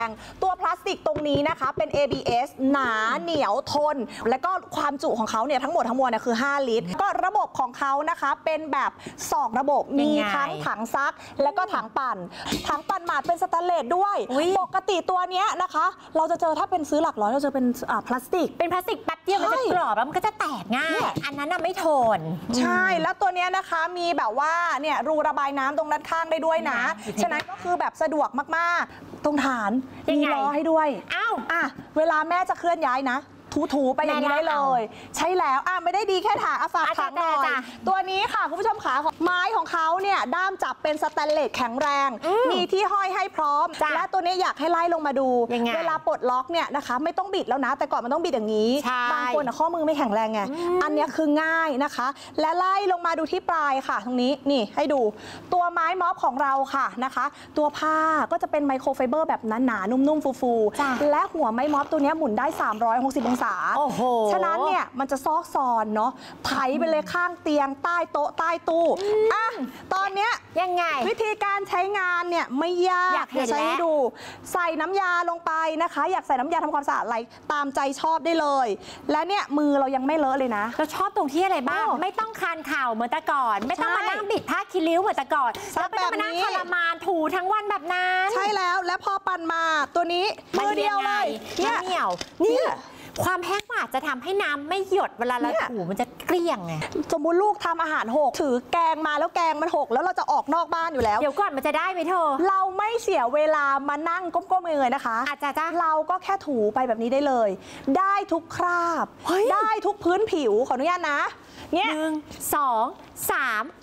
ตัวพลาสติกตรงนี้นะคะเป็น ABS หนาเหนียวทนและก็ความจุของเขาเนี่ยทั้งหมดทั้งมวลคือ5 ลิตรก็ระบบของเขานะคะเป็นแบบ2 ระบบมีทั้งถังซักและก็ถังปั่นหมาดเป็นสแตนเลสด้วยปกติตัวนี้นะคะเราจะเจอถ้าเป็นซื้อหลักร้อยเราจะเป็นพลาสติกแป๊บเดียวมันจะกรอบแล้วมันก็จะแตกง่ายอันนั้นน่ะไม่ทนใช่แล้วตัวนี้นะคะมีแบบว่าเนี่ยรูระบายน้ำตรงด้านข้างได้ด้วยนะฉะนั้นก็คือแบบสะดวกมากๆตรงฐานมีล้อให้ด้วยเวลาแม่จะเคลื่อนย้ายนะถูไปอย่างนี้ได้เลยใช่แล้วไม่ได้ดีแค่ถางฝากถางหน่อยตัวนี้ค่ะคุณผู้ชมขาไม้ของเขาเนี่ยด้ามจับเป็นสแตนเลสแข็งแรงมีที่ห้อยให้พร้อมและตัวนี้อยากให้ไล่ลงมาดูเวลาปลดล็อกเนี่ยนะคะไม่ต้องบิดแล้วนะแต่ก่อนมันต้องบิดอย่างนี้บางคนข้อมือไม่แข็งแรงไงอันนี้คือง่ายนะคะและไล่ลงมาดูที่ปลายค่ะตรงนี้นี่ให้ดูตัวไม้ม็อบของเราค่ะนะคะตัวผ้าก็จะเป็นไมโครไฟเบอร์แบบหนาๆนุ่มๆฟูๆและหัวไม้ม็อบตัวนี้หมุนได้360 องศาฉะนั้นเนี่ยมันจะซอกซอนเนาะไถไปเลยข้างเตียงใต้โต๊ะใต้ตู้ตอนเนี้ยยังไงวิธีการใช้งานเนี่ยไม่ยากเดี๋ยวใช้ให้ดูใส่น้ำยาลงไปนะคะอยากใส่น้ำยาทำความสะอาดอะไรตามใจชอบได้เลยและเนี่ยมือเรายังไม่เลอะเลยนะเราชอบตรงที่อะไรบ้างไม่ต้องคานเข่าเหมือนแต่ก่อนไม่ต้องมานั่งบิดผ้าคีริ้วเหมือนแต่ก่อนแล้วไม่ต้องมานั่งทรมานถูทั้งวันแบบนั้นใช่แล้วและพอปั่นมาตัวนี้มือเดียวเลยเนี่ยเหนียวนี่ความแห้งอาจจะทำให้น้ำไม่หยดเวลาเราถูมันจะเกลี้ยงไงสมมุติลูกทำอาหารหกถือแกงมาแล้วแกงมันหกแล้วเราจะออกนอกบ้านอยู่แล้วเดี๋ยวก่อนมันจะได้ไหมเธอเราไม่เสียเวลามานั่งก้มๆเงยนะคะอาจจะเราก็แค่ถูไปแบบนี้ได้เลยได้ทุกคราบได้ทุกพื้นผิวขออนุญาตนะเนี่ย1 2 3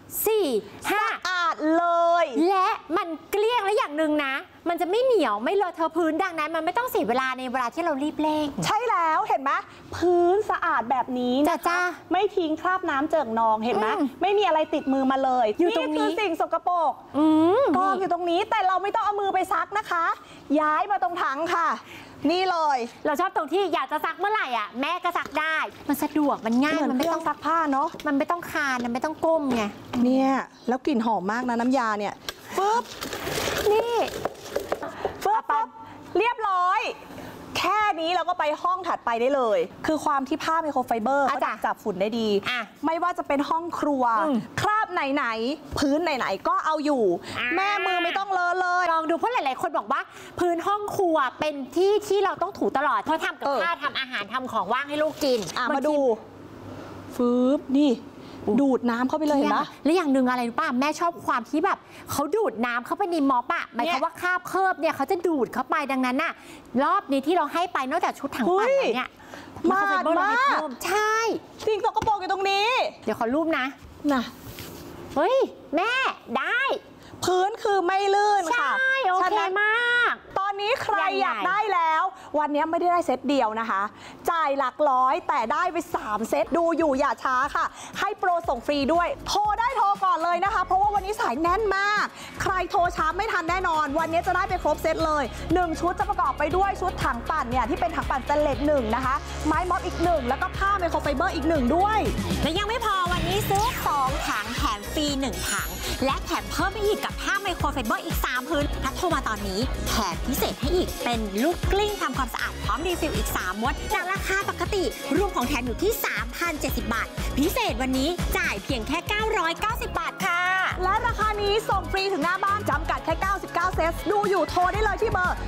4 5สะอาดเลยและมันเกลี้ยงและอย่างหนึ่งนะมันจะไม่เหนียวไม่เลอะเทอะพื้นดังนั้นมันไม่ต้องเสียเวลาในเวลาที่เรารีบเร่งใช่แล้วเห็นไหมพื้นสะอาดแบบนี้นะคะไม่ทิ้งคราบน้ำเจิ่งนองเห็นไหมไม่มีอะไรติดมือมาเลยอยู่ตรงนี้คือสิ่งสกปรกกองอยู่ตรงนี้แต่เราไม่ต้องเอามือไปซักนะคะย้ายมาตรงถังค่ะนี่เลยเราชอบตรงที่อยากจะซักเมื่อไหร่แม่ก็ซักได้มันสะดวกมันง่ายมันไม่ต้องซักผ้าเนาะมันไม่ต้องคานมันไม่ต้องก้มไงเนี่ยแล้วกลิ่นหอมมากนะน้ำยาเนี่ยปึ๊บนี่ปั๊บเรียบร้อยแค่นี้เราก็ไปห้องถัดไปได้เลยคือความที่ผ้าไมโครไฟเบอร์เขาจับฝุ่นได้ดีไม่ว่าจะเป็นห้องครัวคราบไหนพื้นไหนก็เอาอยู่แม่มือไม่ต้องเลอะเลยลองดูเพราะหลายๆคนบอกว่าพื้นห้องครัวเป็นที่ที่เราต้องถูตลอดเพราะทำกับข้าวทำอาหารทำของว่างให้ลูกกินมาดูฟืบนี่ดูดน้ำเข้าไปเลยเห็นไหมและอย่างหนึ่งอะไรรู้ป่ะแม่ชอบความที่แบบเขาดูดน้ำเข้าไปในม็อบหมายความว่าคราบเคิบเนี่ยเขาจะดูดเข้าไปดังนั้นน่ะรอบนี้ที่เราให้ไปนอกจากชุดถังปั่นเนี่ยมากใช่สิ่งสกปรกอยู่ตรงนี้เดี๋ยวขอรูปนะเฮ้ยแม่ได้พื้นคือไม่ลื่นค่ะใช่โอเคมากตอนนี้ใครอยากได้แล้ววันนี้ไม่ได้เซตเดียวนะคะจ่ายหลักร้อยแต่ได้ไป3 เซตดูอยู่อย่าช้าค่ะให้โปรส่งฟรีด้วยโทรได้โทรก่อนเลยนะคะเพราะว่าวันนี้สายแน่นมากใครโทรช้าไม่ทันแน่นอนวันนี้จะได้ไปครบเซตเลย1 ชุดจะประกอบไปด้วยชุดถังปั่นเนี่ยที่เป็นถังปั่นสแตนเลส1นะคะไม้ม็อบอีก1แล้วก็ผ้าไมโครไฟเบอร์อีก1ด้วยและยังไม่พอวันนี้ซื้อ2 ถังแถมฟรี1 ถังและแถมเพิ่มไปอีกกับผ้าไมโครไฟเบอร์อีก3 พื้นถ้าโทรมาตอนนี้แถมพิเศษให้อีกเป็นลูกกลิ้งทำความสะอาดพร้อมรีฟิลอีก3 ม้วนจากราคาปกติรวมของแถมอยู่ที่ 3,070 บาทพิเศษวันนี้จ่ายเพียงแค่990 บาทค่ะและราคานี้ส่งฟรีถึงหน้าบ้านจำกัดแค่99 เซตดูอยู่โทรได้เลยที่เบอร์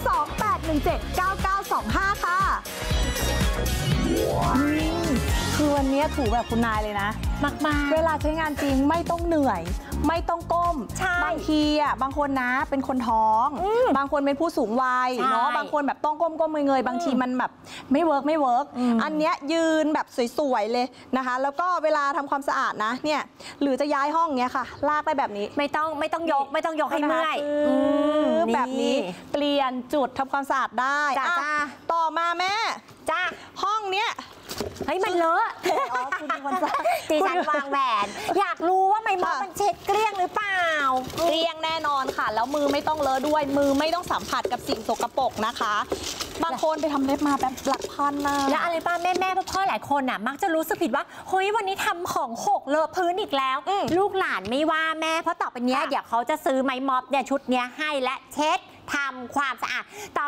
028179925ค่ะคือวันนี้ถูแบบคุณนายเลยนะมากๆเวลาใช้งานจริงไม่ต้องเหนื่อยไม่ต้องก้มบางทีบางคนนะเป็นคนท้องบางคนเป็นผู้สูงวัยเนาะบางคนแบบต้องก้มเงยบางทีมันแบบไม่เวิร์กอันเนี้ยยืนแบบสวยๆเลยนะคะแล้วก็เวลาทำความสะอาดนะเนี่ยหรือจะย้ายห้องเนี้ยค่ะลากไปแบบนี้ไม่ต้องยกให้เมื่อยแบบนี้เปลี่ยนจุดทำความสะอาดได้ต่อมาแม่ห้องเนี้ยเฮ้ยมันเลอะคุณมีคนสั่งดิฉันวางแหวนอยากรู้ว่าไม้ม็อบมันเช็ดเกลี้ยงหรือเปล่าเกลี้ยงแน่นอนค่ะแล้วมือไม่ต้องเลอะด้วยมือไม่ต้องสัมผัสกับสิ่งสกปรกนะคะบางคนไปทำเล็บมาแบบหลักพันนะและอะไรป้าแม่พ่อหลายคนมักจะรู้สึกผิดว่าเฮ้ยวันนี้ทำของหกเลอะพื้นอีกแล้วลูกหลานไม่ว่าแม่เพราะต่อไปนี้เดี๋ยวเขาจะซื้อไม้ม็อบเนี่ยชุดเนี้ยให้และเช็ดทำความสะอาดต่อ